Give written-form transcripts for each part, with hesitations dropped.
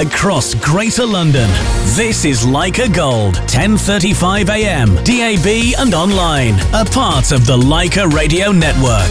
across Greater London. This is Leica Gold, 10:35 a.m, DAB and online. A part of the Leica Radio Network.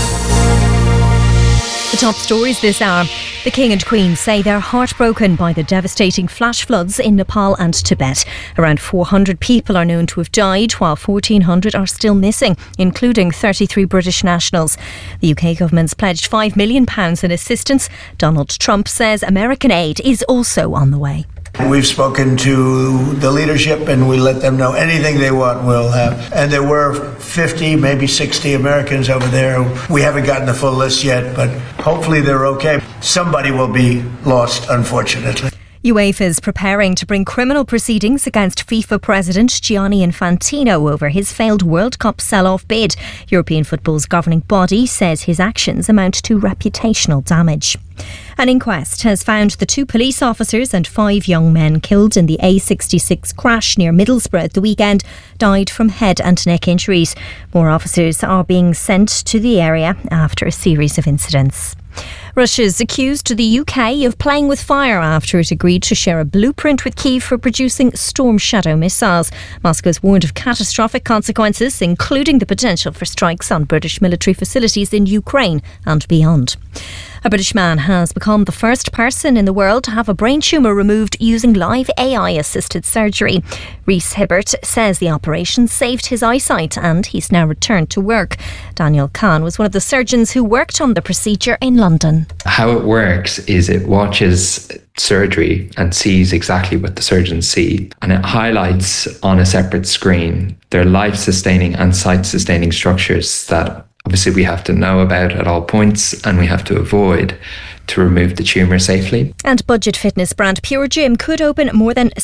The top stories this hour. The King and Queen say they're heartbroken by the devastating flash floods in Nepal and Tibet. Around 400 people are known to have died, while 1,400 are still missing, including 33 British nationals. The UK government's pledged £5 million in assistance. Donald Trump says American aid is also on the way. We've spoken to the leadership and we let them know anything they want we'll have. And there were 50, maybe 60 Americans over there. We haven't gotten the full list yet, but hopefully they're okay. Somebody will be lost, unfortunately. UEFA is preparing to bring criminal proceedings against FIFA President Gianni Infantino over his failed World Cup sell-off bid. European football's governing body says his actions amount to reputational damage. An inquest has found the 2 police officers and 5 young men killed in the A66 crash near Middlesbrough at the weekend died from head and neck injuries. More officers are being sent to the area after a series of incidents. Russia's accused the UK of playing with fire after it agreed to share a blueprint with Kyiv for producing Storm Shadow missiles. Moscow's warned of catastrophic consequences, including the potential for strikes on British military facilities in Ukraine and beyond. A British man has become the first person in the world to have a brain tumour removed using live AI-assisted surgery. Rhys Hibbert says the operation saved his eyesight and he's now returned to work. Daniel Kahn was one of the surgeons who worked on the procedure in London. How it works is it watches surgery and sees exactly what the surgeons see, and it highlights on a separate screen their life-sustaining and sight-sustaining structures that obviously we have to know about at all points and we have to avoid to remove the tumour safely. And budget fitness brand Pure Gym could open more than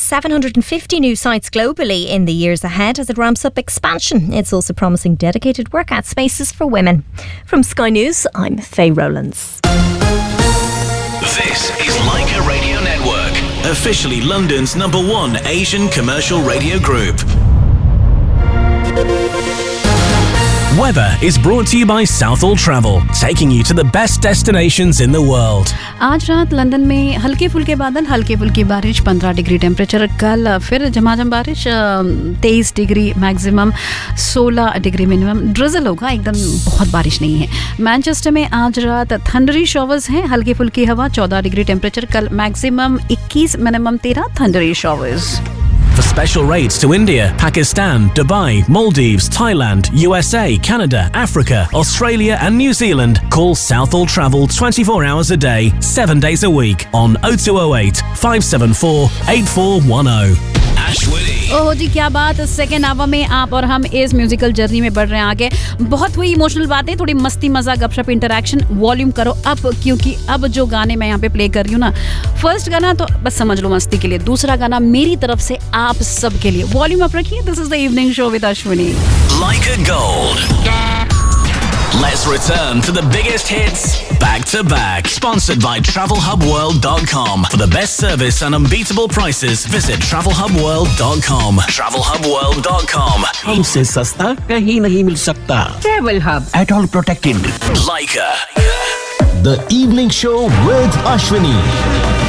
750 new sites globally in the years ahead as it ramps up expansion. It's also promising dedicated workout spaces for women. From Sky News, I'm Faye Rowlands. This is Leica Radio Network, officially London's #1 Asian commercial radio group. Weather is brought to you by Southall Travel, taking you to the best destinations in the world. आज रात London में हल्के फुल्के बादल, हल्के फुल्की बारिश, 15 degree temperature. कल फिर झमाझम बारिश, 23 degree maximum, 16 degree minimum. Drizzle होगा, एकदम बहुत बारिश नहीं है. मैनचेस्टर में आज रात थंडरी शॉवर्स हैं, हल्की फुल्की हवा, 14 डिग्री टेम्परेचर. कल maximum 21, minimum 13 थंडरी showers. For special rates to India, Pakistan, Dubai, Maldives, Thailand, USA, Canada, Africa, Australia and New Zealand, call Southall Travel 24 hours a day, 7 days a week on 0208 574 8410. Ashwini. ओह जी, क्या बात. Second hour में आप और हम इस musical journey में बढ़ रहे हैं आगे. बहुत हुई इमोशनल बातें, थोड़ी मस्ती मजाक गपशप इंटरैक्शन. वॉल्यूम करो अप, क्योंकि अब जो गाने मैं यहाँ पे प्ले कर रही हूँ ना, फर्स्ट गाना तो बस समझ लो मस्ती के लिए, दूसरा गाना मेरी तरफ से आप सब के लिए. वॉल्यूम अप रखिए. This is the evening show with Ashwini. Leica Gold. Let's return to the biggest hits back to back. Sponsored by TravelHubWorld.com. For the best service and unbeatable prices, visit TravelHubWorld.com. TravelHubWorld.com. हमसे सस्ता कहीं नहीं मिल सकता. Travel Hub. At all protected. Leica. The Evening Show with Ashwini.